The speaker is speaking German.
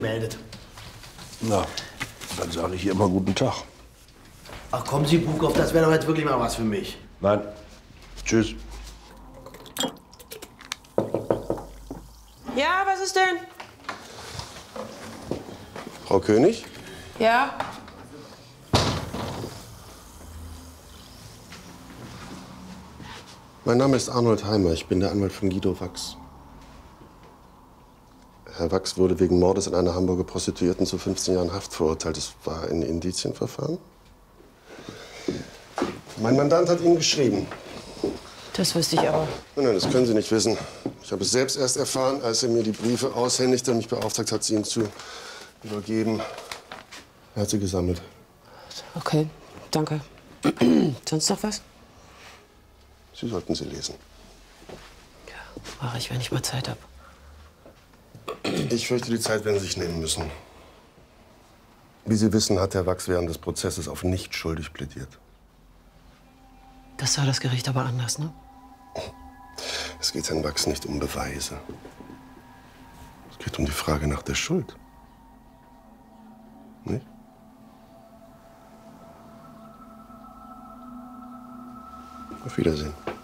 meldet. Na, dann sage ich ihr immer guten Tag. Ach kommen Sie, Bukow, das wäre doch jetzt wirklich mal was für mich. Nein. Tschüss. Ja, was ist denn? Frau König? Ja? Mein Name ist Arnold Heimer. Ich bin der Anwalt von Guido Wachs. Herr Wachs wurde wegen Mordes an einer Hamburger Prostituierten zu 15 Jahren Haft verurteilt. Es war ein Indizienverfahren. Mein Mandant hat Ihnen geschrieben. Das wüsste ich aber. Nein, das können Sie nicht wissen. Ich habe es selbst erst erfahren, als er mir die Briefe aushändigte und mich beauftragt hat, sie ihm zu übergeben. Er hat sie gesammelt. Okay, danke. Sonst noch was? Sie sollten sie lesen. Ja, mache ich, wenn ich mal Zeit habe. Ich fürchte, die Zeit werden Sie sich nehmen müssen. Wie Sie wissen, hat Herr Wachs während des Prozesses auf nicht schuldig plädiert. Das sah das Gericht aber anders, ne? Es geht Herrn Wachs nicht um Beweise. Es geht um die Frage nach der Schuld. Nicht? Auf Wiedersehen.